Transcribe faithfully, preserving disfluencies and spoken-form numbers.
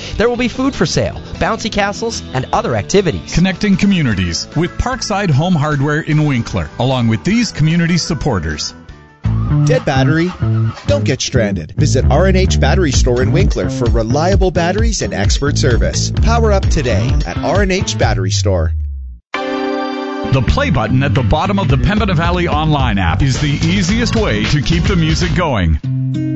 There will be food for sale, bouncy castles, and other activities. Connecting communities with Parkside Home Hardware in Winkler, along with these community supporters. Dead battery? Don't get stranded. Visit R and H Battery Store in Winkler for reliable batteries and expert service. Power up today at R and H Battery Store. The play button at the bottom of the Pembina Valley Online app is the easiest way to keep the music going.